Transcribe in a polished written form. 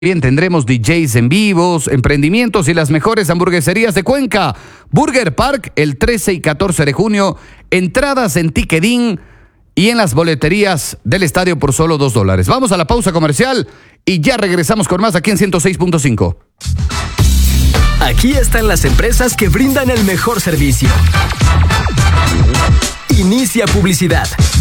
Bien, tendremos DJs en vivos, emprendimientos y las mejores hamburgueserías de Cuenca. Burger Park el 13 y 14 de junio. Entradas en Ticketin y en las boleterías del estadio por solo $2. Vamos a la pausa comercial y ya regresamos con más aquí en 106.5. Aquí están las empresas que brindan el mejor servicio. Inicia publicidad.